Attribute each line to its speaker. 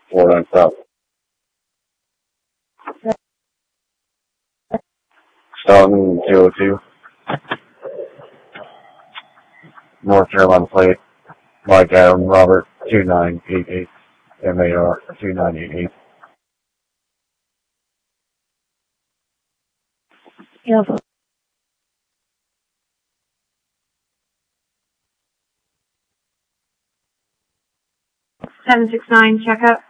Speaker 1: 4-9 stop. Stone 202. North Carolina plate. Mike Adam Robert 2988. MAR 2988.
Speaker 2: Yeah. 769, check up.